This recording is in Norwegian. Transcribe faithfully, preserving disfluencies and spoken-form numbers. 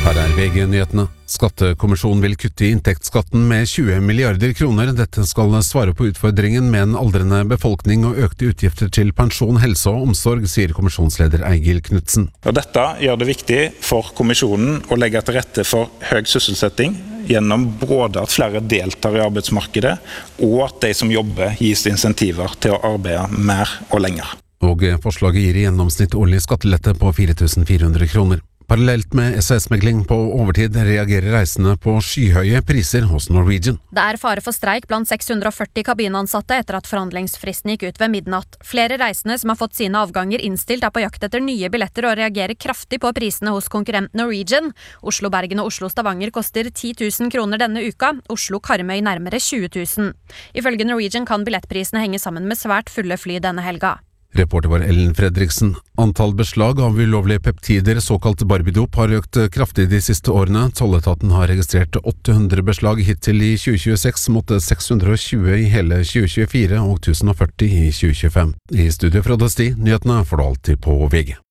Her er V G-nyhetene. Skattekommisjonen vil kutte i inntektsskatten med tjue milliarder kroner. Dette skal svare på utfordringen med en aldrende befolkning og økte utgifter til pensjon, helse og omsorg, sier kommisjonsleder Eigil Knutsen. Og dette gjør det viktig for kommisjonen å legge til rette for høy sysselsetting, gjennom både at flere deltar i arbeidsmarkedet, og at de som jobber gis insentiver til å arbeide mer og lenger. Og forslaget gir i gjennomsnitt årlig skattelette på fire tusen fire hundre kroner. Parallelt med S A S-megling på overtid reagerer reisende på skyhøye priser hos Norwegian. Det er fare for streik blant seks hundre og førti kabinansatte etter at forhandlingsfristen gikk ut ved midnatt. Flere reisende som har fått sine avganger innstilt er på jakt etter nye billetter og reagerer kraftig på prisene hos konkurrent Norwegian. Oslo-Bergen og Oslo-Stavanger koster ti tusen kroner denne uka, Oslo-Karmøy nærmere tjue tusen. Ifølge Norwegian kan billettprisene henge sammen med svært fulle fly denne helga. Reporter var Ellen Fredriksen. Antall beslag av ulovlige peptider, såkalt barbidop, har økt kraftig de siste årene. Tolletaten har registrert åtte hundre beslag hittil i tjue tjueseks mot seks hundre og tjue i hele tjue tjuefire og tusen og førti i tjue tjuefem. I studio fra Desti, nyhetene får du alltid på V G.